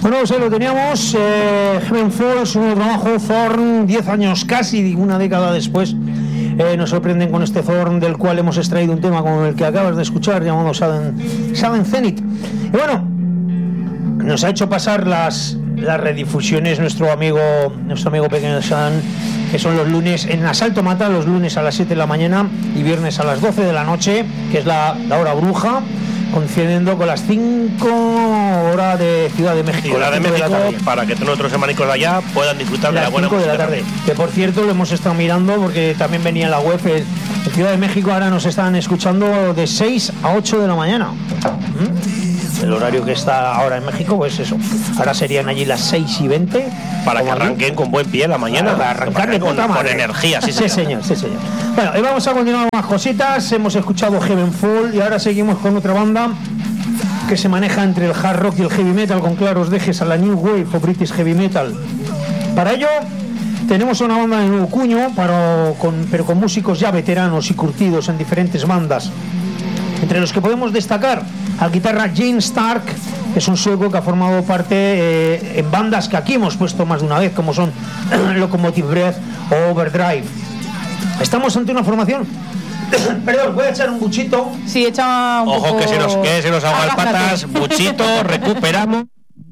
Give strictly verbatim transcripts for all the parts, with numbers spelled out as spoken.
Bueno, pues ahí lo teníamos. eh, Heaven Falls, su nuevo trabajo. Thorn, diez años casi, una década después, eh, nos sorprenden con este Thorn, del cual hemos extraído un tema como el que acabas de escuchar, llamado Sudden, Sudden Zenith. Y bueno, nos ha hecho pasar las, las redifusiones nuestro amigo nuestro amigo Pequeño San, que son los lunes en Asalto Mata, los lunes a las siete de la mañana y viernes a las doce de la noche, que es la, la hora bruja, coincidiendo con las cinco horas de Ciudad de México. Ciudad de México, de para que todos nuestros hermanicos de allá puedan disfrutar de la buena música. de la tarde. Que por cierto lo hemos estado mirando porque también venía en la web. En Ciudad de México ahora nos están escuchando de seis a ocho de la mañana. ¿Mm? El horario que está ahora en México, pues eso. Ahora serían allí las seis y veinte. Para que arranquen aquí con buen pie la mañana. Para arrancar de con, con energía, sí, sí señor, sí señor. Bueno, y vamos a continuar con más cositas. Hemos escuchado Heaven Fall y ahora seguimos con otra banda que se maneja entre el hard rock y el heavy metal, con claros dejes a la New Wave o British Heavy Metal. Para ello tenemos una banda de nuevo cuño, para, con, pero con músicos ya veteranos y curtidos en diferentes bandas, entre los que podemos destacar al guitarra James Stark, que es un sueco que ha formado parte eh, en bandas que aquí hemos puesto más de una vez, como son Locomotive Breath o Overdrive. Estamos ante una formación. Perdón, voy a echar un buchito. Sí, echa un Ojo poco... que se nos, que se nos ahogan las patas. Buchito, recuperamos.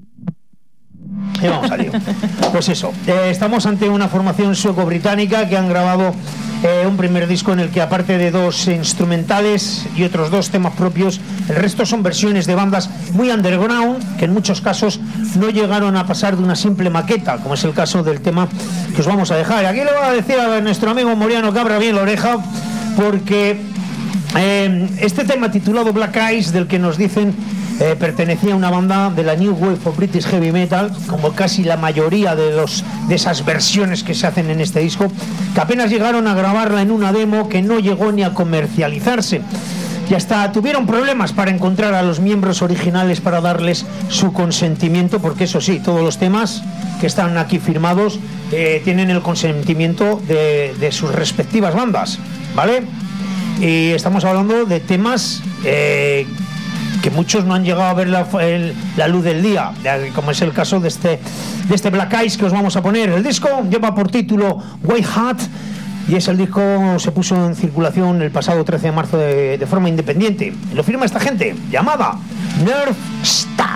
Y vamos a lío. Pues eso, eh, estamos ante una formación sueco-británica que han grabado eh, un primer disco en el que, aparte de dos instrumentales y otros dos temas propios, el resto son versiones de bandas muy underground, que en muchos casos no llegaron a pasar de una simple maqueta, como es el caso del tema que os vamos a dejar. Aquí le voy a decir a nuestro amigo Moriano que abra bien la oreja, porque eh, este tema titulado Black Eyes, del que nos dicen eh, pertenecía a una banda de la New Wave of British Heavy Metal, como casi la mayoría de, los, de esas versiones que se hacen en este disco, que apenas llegaron a grabarla en una demo que no llegó ni a comercializarse. Y hasta tuvieron problemas para encontrar a los miembros originales para darles su consentimiento, porque eso sí, todos los temas que están aquí firmados eh, tienen el consentimiento de, de sus respectivas bandas, ¿vale? Y estamos hablando de temas eh, que muchos no han llegado a ver la, el, la luz del día, como es el caso de este, de este Black Eyes que os vamos a poner. El disco lleva por título White Hat, y es el disco, se puso en circulación el pasado trece de marzo de, de forma independiente. Lo firma esta gente llamada Nerve Star.